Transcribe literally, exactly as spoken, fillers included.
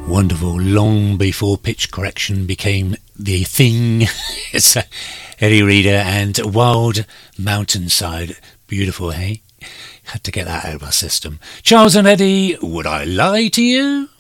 Wonderful, long before pitch correction became the thing. It's uh, Eddie Reader and Wild Mountainside. Beautiful, hey? Had to get that out of our system. Charles and Eddie, Would I Lie to You?